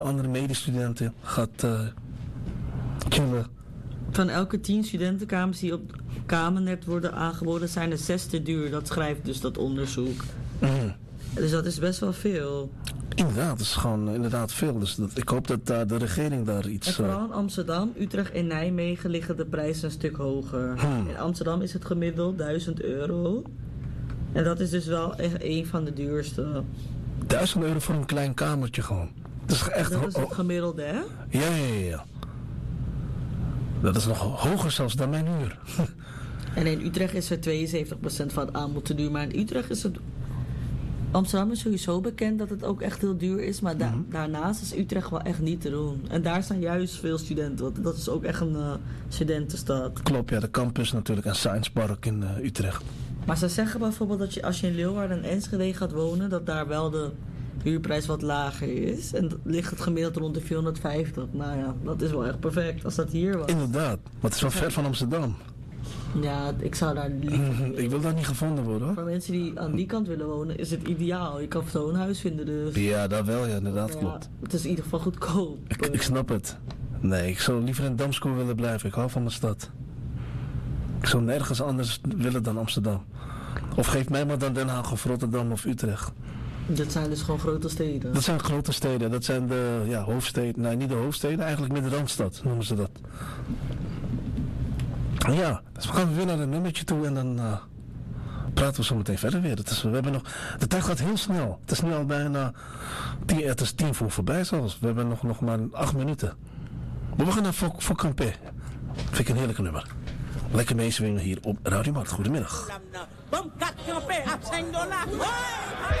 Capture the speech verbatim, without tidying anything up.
andere medestudenten gaat uh, chillen. Van elke tien studentenkamers die op Kamernet worden aangeboden, zijn er zes te duur. Dat schrijft dus dat onderzoek. Mm. Dus dat is best wel veel. Inderdaad, dat is gewoon uh, inderdaad veel. Dus dat, ik hoop dat uh, de regering daar iets... En vooral in Amsterdam, Utrecht en Nijmegen liggen de prijzen een stuk hoger. Hmm. In Amsterdam is het gemiddeld duizend euro. En dat is dus wel echt een van de duurste. duizend euro voor een klein kamertje gewoon. Dat is echt... Dat is het gemiddelde, hè? Ja, ja, ja. Dat is nog hoger zelfs dan mijn huur. En in Utrecht is er tweeënzeventig procent van het aanbod te duur. Maar in Utrecht is het... Amsterdam is sowieso bekend dat het ook echt heel duur is. Maar da- mm-hmm. daarnaast is Utrecht wel echt niet te doen. En daar staan juist veel studenten. Want dat is ook echt een uh, studentenstad. Klopt, ja. De campus natuurlijk. En Science Park in uh, Utrecht. Maar ze zeggen bijvoorbeeld dat je, als je in Leeuwarden en Enschede gaat wonen, dat daar wel de huurprijs wat lager is. En ligt het gemiddeld rond de vierhonderdvijftig. Nou ja, dat is wel echt perfect als dat hier was. Inderdaad. Maar het is wel ver van Amsterdam. Ja, ik zou daar liever... Ik wil daar niet gevonden worden, hoor. Voor mensen die aan die kant willen wonen is het ideaal. Je kan zo'n huis vinden dus. Ja, dat wel, ja, inderdaad, ja, klopt. Het is in ieder geval goedkoop. Ik, ik snap het. Nee, ik zou liever in Damskoe willen blijven. Ik hou van de stad. Ik zou nergens anders willen dan Amsterdam. Of geef mij maar dan Den Haag of Rotterdam of Utrecht. Dat zijn dus gewoon grote steden? Dat zijn grote steden. Dat zijn de ja, hoofdsteden. Nee, niet de hoofdsteden. Eigenlijk met de Randstad noemen ze dat. Ja, dus we gaan weer naar een nummertje toe en dan uh, praten we zo meteen verder weer. Het is, we hebben nog, de tijd gaat heel snel. Het is nu al bijna tien, het is tien voor voorbij zelfs. We hebben nog, nog maar acht minuten. Maar we gaan naar Voor Campé. Vind ik een heerlijke nummer. Lekker meeswingen hier op Radio Markt. Goedemiddag.